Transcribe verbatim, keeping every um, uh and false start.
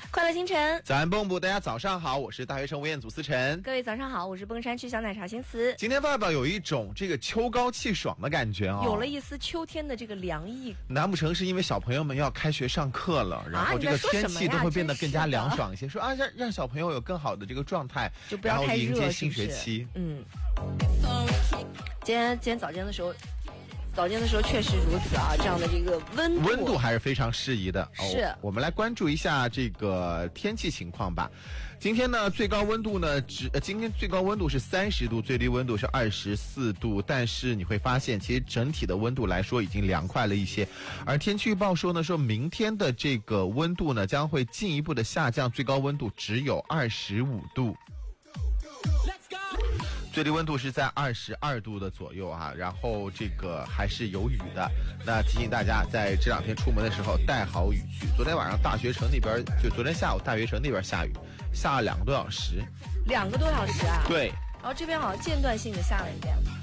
快乐星辰， 早安蹦布，大家早上好，我是大学生吴彦祖思晨。 各位早上好，我是崩山区小奶茶新词。 今天外边有一种这个秋高气爽的感觉哦， 有了一丝秋天的这个凉意。 难不成是因为小朋友们要开学上课了，然后这个天气都会变得更加凉爽一些？说啊，让让小朋友有更好的这个状态， 就不要太热， 然后迎接新学期。 嗯，今天今天早间的时候。早间的时候确实如此啊，这样的这个温度温度还是非常适宜的。 是、 哦、我们来关注一下这个天气情况吧。今天呢，最高温度呢，只呃，今天最高温度是三十度，最低温度是二十四度。但是你会发现，其实整体的温度来说已经凉快了一些。而天气预报说呢，说明天的这个温度呢将会进一步的下降，最高温度只有二十五度。最低温度是在二十二度的左右啊，然后这个还是有雨的。那提醒大家，在这两天出门的时候带好雨具。昨天晚上大学城那边，就昨天下午大学城那边下雨，下了两个多小时。 两个多小时啊？ 对。 然后这边好像间断性的下了一点。